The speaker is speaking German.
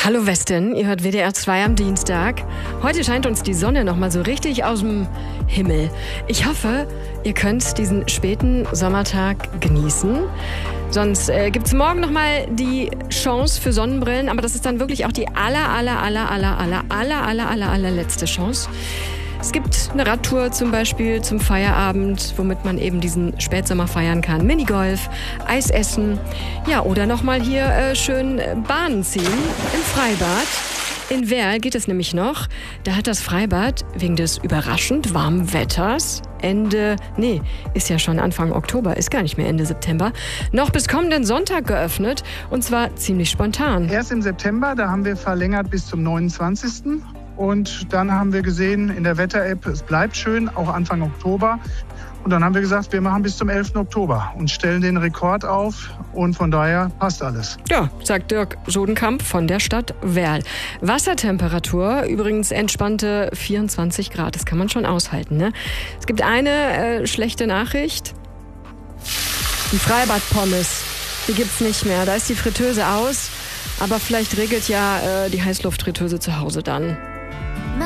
Hallo Westen, ihr hört WDR 2 am Dienstag. Heute scheint uns die Sonne nochmal so richtig aus dem Himmel. Ich hoffe, ihr könnt diesen späten Sommertag genießen. Sonst gibt es morgen nochmal die Chance für Sonnenbrillen, aber das ist dann wirklich auch die allerletzte Chance. Es gibt eine Radtour zum Beispiel zum Feierabend, womit man eben diesen Spätsommer feiern kann. Minigolf, Eis essen, ja, oder nochmal hier schön Bahnen ziehen im Freibad. In Werl geht es nämlich noch. Da hat das Freibad wegen des überraschend warmen Wetters ist ja schon Anfang Oktober, ist gar nicht mehr Ende September, noch bis kommenden Sonntag geöffnet und zwar ziemlich spontan. Erst im September, da haben wir verlängert bis zum 29. Und dann haben wir gesehen in der Wetter-App, es bleibt schön, auch Anfang Oktober. Und dann haben wir gesagt, wir machen bis zum 11. Oktober und stellen den Rekord auf. Und von daher passt alles. Ja, sagt Dirk Sodenkamp von der Stadt Werl. Wassertemperatur, übrigens entspannte 24 Grad. Das kann man schon aushalten, ne? Es gibt eine schlechte Nachricht. Die Freibad-Pommes, die gibt's nicht mehr. Da ist die Fritteuse aus. Aber vielleicht regelt ja die Heißluftfritteuse zu Hause dann.